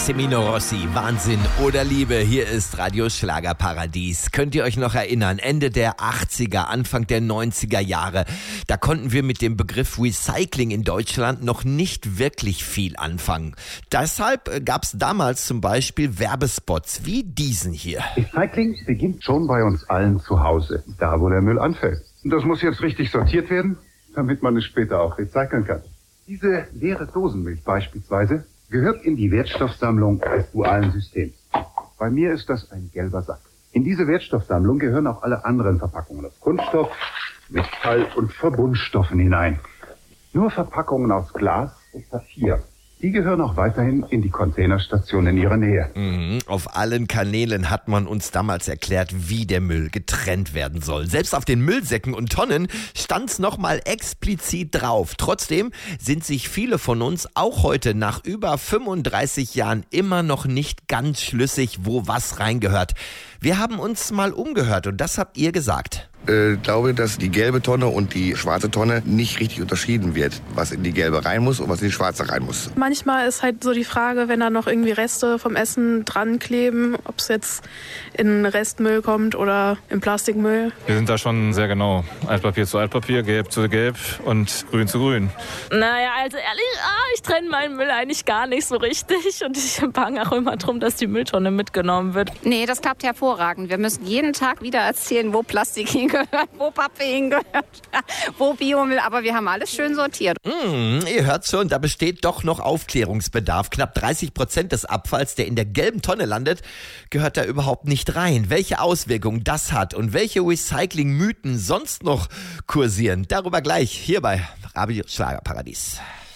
Semino Rossi, Wahnsinn oder Liebe, hier ist Radio Schlagerparadies. Könnt ihr euch noch erinnern, Ende der 80er, Anfang der 90er Jahre, da konnten wir mit dem Begriff Recycling in Deutschland noch nicht wirklich viel anfangen. Deshalb gab es damals zum Beispiel Werbespots wie diesen hier. Recycling beginnt schon bei uns allen zu Hause, da wo der Müll anfällt. Und das muss jetzt richtig sortiert werden, damit man es später auch recyceln kann. Diese leere Dosenmilch beispielsweise gehört in die Wertstoffsammlung des dualen Systems. Bei mir ist das ein gelber Sack. In diese Wertstoffsammlung gehören auch alle anderen Verpackungen aus Kunststoff, Metall und Verbundstoffen hinein. Nur Verpackungen aus Glas und Papier, die gehören auch weiterhin in die Containerstation in ihrer Nähe. Auf allen Kanälen hat man uns damals erklärt, wie der Müll getrennt werden soll. Selbst auf den Müllsäcken und Tonnen stand's nochmal explizit drauf. Trotzdem sind sich viele von uns auch heute nach über 35 Jahren immer noch nicht ganz schlüssig, wo was reingehört. Wir haben uns mal umgehört und das habt ihr gesagt. Ich glaube, dass die gelbe Tonne und die schwarze Tonne nicht richtig unterschieden wird, was in die gelbe rein muss und was in die schwarze rein muss. Manchmal ist halt so die Frage, wenn da noch irgendwie Reste vom Essen dran kleben, ob es jetzt in Restmüll kommt oder in Plastikmüll. Wir sind da schon sehr genau. Altpapier zu Altpapier, Gelb zu Gelb und Grün zu Grün. Naja, also ehrlich, ich trenne meinen Müll eigentlich gar nicht so richtig und ich bange auch immer drum, dass die Mülltonne mitgenommen wird. Nee, das klappt hervorragend. Wir müssen jeden Tag wieder erzählen, wo Plastik hingehört, wo Pappe hingehört, wo Biomüll, aber wir haben alles schön sortiert. Ihr hört schon, da besteht doch noch Aufklärungsbedarf. Knapp 30% des Abfalls, der in der gelben Tonne landet, gehört da überhaupt nicht rein. Welche Auswirkungen das hat und welche Recycling-Mythen sonst noch kursieren, darüber gleich hier bei Radio Schlagerparadies.